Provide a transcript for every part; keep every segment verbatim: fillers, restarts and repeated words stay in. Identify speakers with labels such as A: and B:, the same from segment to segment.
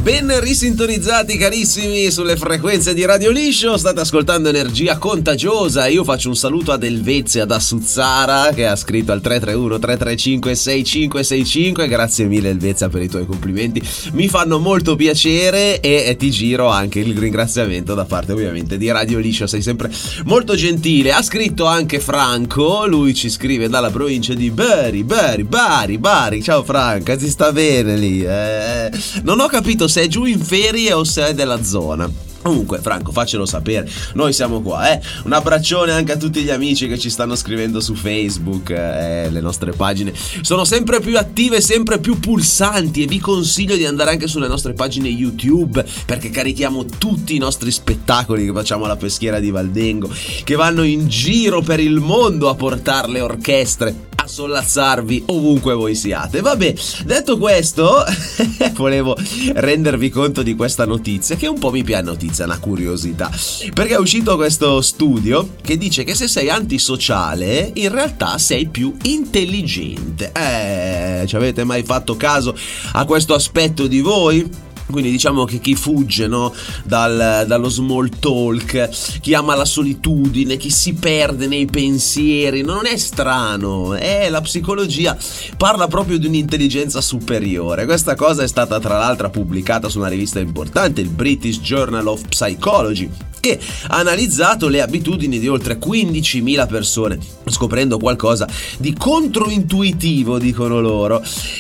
A: Ben risintonizzati carissimi sulle frequenze di Radio Liscio, state ascoltando Energia Contagiosa. Io faccio un saluto ad Elvezia da Suzzara che ha scritto al tre tre uno tre tre cinque sei cinque sei cinque. Grazie mille Elvezia per i tuoi complimenti, mi fanno molto piacere e, e ti giro anche il ringraziamento da parte ovviamente di Radio Liscio, sei sempre molto gentile. Ha scritto anche Franco, lui ci scrive dalla provincia di Bari, Bari, Bari, Bari. Ciao Franca, si sta bene lì? Eh, non ho capito se è giù in ferie o se è della zona. Comunque Franco, faccelo sapere, noi siamo qua, eh. Un abbraccione anche a tutti gli amici che ci stanno scrivendo su Facebook, eh, le nostre pagine sono sempre più attive, sempre più pulsanti, e vi consiglio di andare anche sulle nostre pagine YouTube, perché carichiamo tutti i nostri spettacoli che facciamo alla Peschiera di Valdengo, che vanno in giro per il mondo a portare le orchestre a sollazzarvi ovunque voi siate. Vabbè, detto questo, volevo rendervi conto di questa notizia che un po' mi piace, notizia, una curiosità, perché è uscito questo studio che dice che se sei antisociale in realtà sei più intelligente. Eh, ci avete mai fatto caso a questo aspetto di voi? Quindi diciamo che chi fugge, no, dal, dallo small talk, chi ama la solitudine, chi si perde nei pensieri, non è strano, è la psicologia parla proprio di un'intelligenza superiore. Questa cosa è stata tra l'altro pubblicata su una rivista importante, il British Journal of Psychology, che ha analizzato le abitudini di oltre quindicimila persone, scoprendo qualcosa di controintuitivo, dicono loro.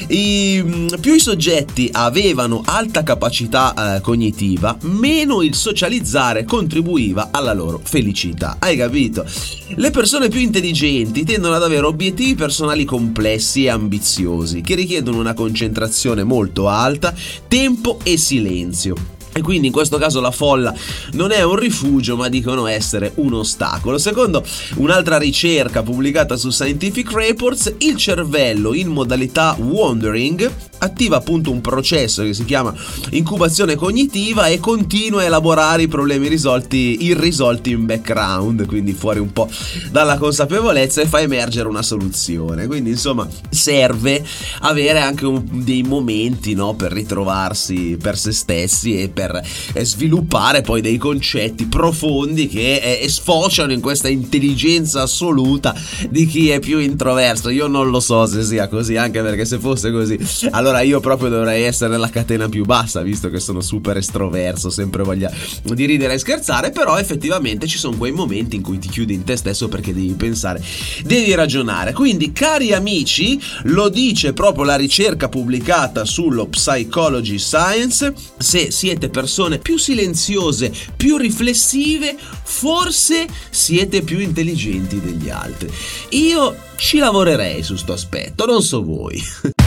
A: I, più i soggetti avevano alta capacità eh, cognitiva, meno il socializzare contribuiva alla loro felicità. Hai capito? Le persone più intelligenti tendono ad avere obiettivi personali complessi e ambiziosi, che richiedono una concentrazione molto alta, tempo e silenzio. E quindi in questo caso la folla non è un rifugio, ma dicono essere un ostacolo. Secondo un'altra ricerca pubblicata su Scientific Reports, il cervello in modalità wandering attiva appunto un processo che si chiama incubazione cognitiva e continua a elaborare i problemi risolti irrisolti in background, quindi fuori un po' dalla consapevolezza, e fa emergere una soluzione. Quindi insomma serve avere anche un, dei momenti, no, per ritrovarsi per se stessi e per per sviluppare poi dei concetti profondi che eh, sfociano in questa intelligenza assoluta di chi è più introverso. Io non lo so se sia così, anche perché se fosse così allora io proprio dovrei essere nella catena più bassa, visto che sono super estroverso, sempre voglia di ridere e scherzare. Però effettivamente ci sono quei momenti in cui ti chiudi in te stesso perché devi pensare, devi ragionare. Quindi cari amici, lo dice proprio la ricerca pubblicata sullo Psychology Science, se siete persone più silenziose, più riflessive, forse siete più intelligenti degli altri. Io ci lavorerei su sto aspetto, non so voi.